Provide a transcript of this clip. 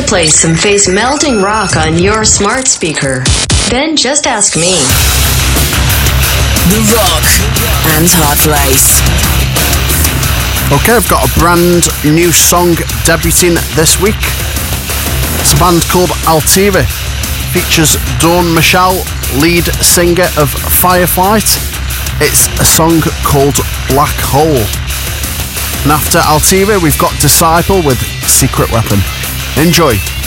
to play some face-melting rock on your smart speaker? Then just ask me. The Rock and Hard Place. Okay, I've got a brand new song debuting this week. It's a band called Altiva. Features Dawn Michelle, lead singer of Fireflight. It's a song called Black Hole. And after Altiva, we've got Disciple with Secret Weapon. Enjoy.